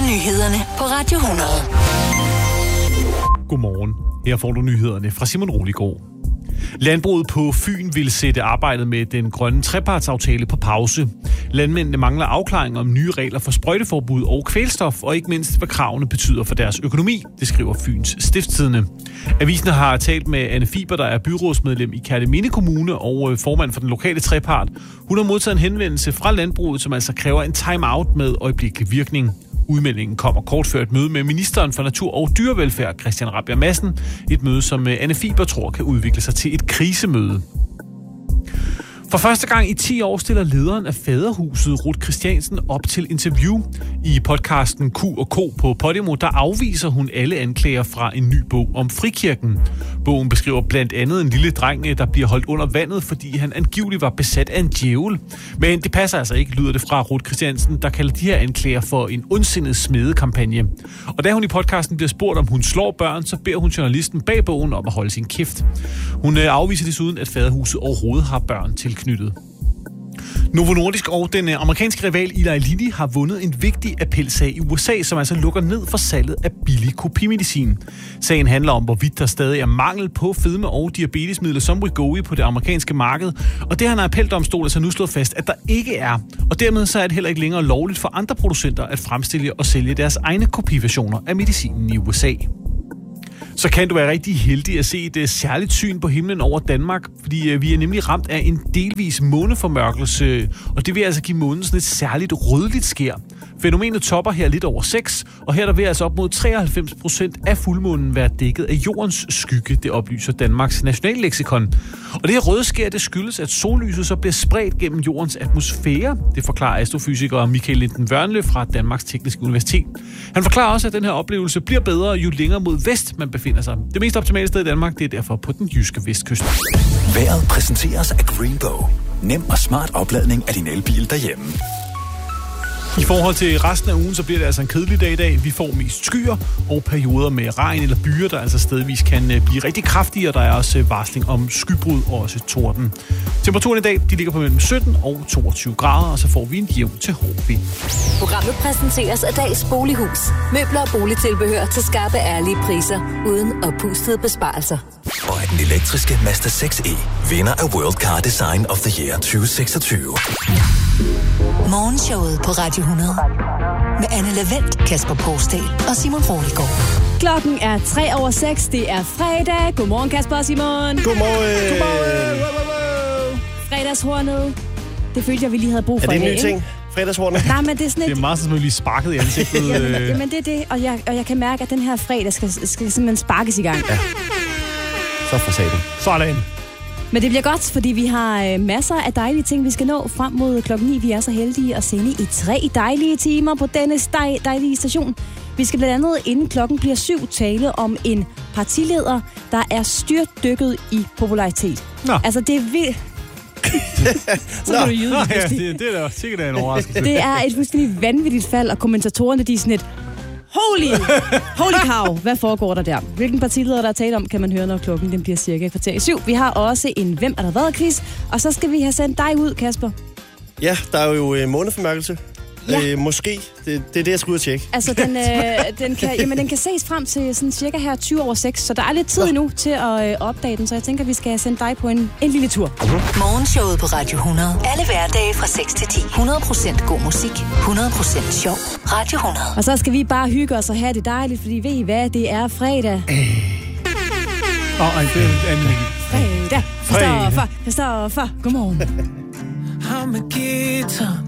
nyhederne på Radio 100. Godmorgen. Her får du nyhederne fra Simon Roligård. Landbruget på Fyn vil sætte arbejdet med den grønne trepartsaftale på pause. Landmændene mangler afklaring om nye regler for sprøjteforbud og kvælstof, og ikke mindst, hvad kravene betyder for deres økonomi, det skriver Fyns Stiftstidende. Avisen har talt med Anne Fiber, der er byrådsmedlem i Kerteminde Kommune og formand for den lokale trepart. Hun har modtaget en henvendelse fra landbruget, som altså kræver en time-out med øjeblikkelig virkning. Udmeldingen kommer kort før et møde med ministeren for Natur- og Dyrevelfærd, Christian Rabjerg Madsen. Et møde, som Anne Fiber tror kan udvikle sig til et krisemøde. For første gang i 10 år stiller lederen af Faderhuset, Ruth Christiansen, op til interview. I podcasten Q&K på Podimo, der afviser hun alle anklager fra en ny bog om frikirken. Bogen beskriver blandt andet en lille dreng, der bliver holdt under vandet, fordi han angiveligt var besat af en djævel. Men det passer altså ikke, lyder det fra Ruth Christiansen, der kalder de her anklager for en ondsindet smedekampagne. Og da hun i podcasten bliver spurgt, om hun slår børn, så beder hun journalisten bag bogen om at holde sin kæft. Hun afviser desuden, at Faderhuset overhovedet har børn tilknyttet. Novo Nordisk og den amerikanske rival Eli Lilly har vundet en vigtig appelsag i USA, som altså lukker ned for salget af billig kopimedicin. Sagen handler om, hvorvidt der stadig er mangel på fedme- og diabetesmidler som Wegovy på det amerikanske marked, og det har en appeldomstol altså nu slået fast, at der ikke er. Og dermed så er det heller ikke længere lovligt for andre producenter at fremstille og sælge deres egne kopiversioner af medicinen i USA. Så kan du være rigtig heldig at se et særligt syn på himlen over Danmark, fordi vi er nemlig ramt af en delvis måneformørkelse, og det vil altså give månen sådan et særligt rødligt skær. Fænomenet topper her lidt over 6, og her der vil altså op mod 93% af fuldmånen være dækket af jordens skygge, det oplyser Danmarks nationalleksikon. Og det her røde skær, det skyldes, at sollyset så bliver spredt gennem jordens atmosfære. Det forklarer astrofysiker Michael Linden Wørnle fra Danmarks Tekniske Universitet. Han forklarer også, at den her oplevelse bliver bedre, jo længere mod vest man befinder sig. Det mest optimale sted i Danmark, det er derfor på den jyske vestkyst. Vejret præsenteres af Greenbow. Nem og smart opladning af din elbil derhjemme. I forhold til resten af ugen, så bliver det altså en kedelig dag i dag. Vi får mest skyer og perioder med regn eller byer, der altså stedvis kan blive rigtig kraftige, og der er også varsling om skybrud og også torden. Temperaturen i dag, de ligger på mellem 17 og 22 grader, og så får vi en jævn til hård vind. Programmet præsenteres af Dags Bolighus. Møbler og boligtilbehør til skarpe, ærlige priser, uden oppustede besparelser. Og den elektriske Mazda 6e vinder af World Car Design of the Year 2026. Morgenshowet på Radio 100. Med Anne Lavendt, Kasper Porsdal og Simon Roligård. Klokken er 6:03. Det er fredag. Godmorgen, Kasper og Simon. Godmorgen. Godmorgen. Fredagshornet. Det følte jeg, vi lige havde brug for. Er det en ny ting? Fredagshornet? Nej, men det er sådan et... Det er meget som lige sparket i ansigtet. Jamen det er det, og jeg kan mærke, at den her fredag skal simpelthen sparkes i gang. Ja. Så for satan. Sådan. Men det bliver godt, fordi vi har masser af dejlige ting, vi skal nå frem mod klokken 9. Vi er så heldige at sende i 3 dejlige timer på denne dejlige station. Vi skal blandt andet, inden klokken bliver 7, tale om en partileder, der er styrtdykket i popularitet. Nå. Altså, det er vildt. Så kan du jyde. Ja, det er da sikkert en overraskelse. Det er et fuldstændig vanvittigt fald, og kommentatorerne, de er sådan et holy cow, hvad foregår der der? Hvilken partileder der er tale om, kan man høre, når klokken den bliver cirka 6:45. Vi har også en Hvem er der været quiz, og så skal vi have sendt dig ud, Kasper. Ja, der er jo måneformørkelse. Ja. Måske. Det er det, jeg skal ud og tjekke. Altså, den kan ses frem til sådan cirka her 6:20, så der er lidt tid endnu til at opdage den, så jeg tænker, vi skal sende dig på en lille tur. Morgenshowet på Radio 100. Alle hverdage fra 6 til 10. 100% god musik. 100% sjov. Radio 100. Og så skal vi bare hygge os og have det dejligt, fordi ved I hvad, det er fredag. Fredag. Christoffer. Godmorgen. I'm a guitar.